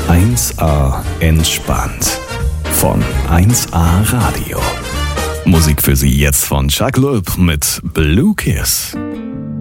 1A entspannt von 1A Radio. Musik für Sie jetzt von Chuck Loeb mit Blue Kiss.